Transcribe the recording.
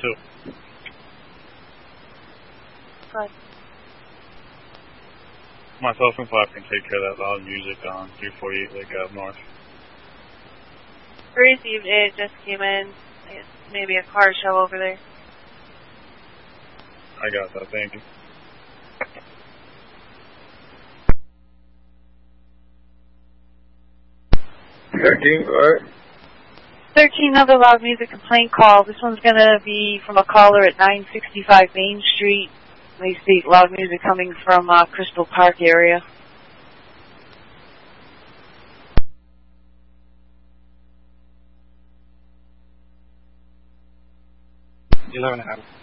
too. Good. Myself and Flap can take care of that loud music on 348 Lake Ave North. Received it, just came in. Maybe a car show over there. I got that, thank you. What? 13, another loud music complaint call. This one's going to be from a caller at 965 Main Street. They speak loud music coming from Crystal Park area. 11.5.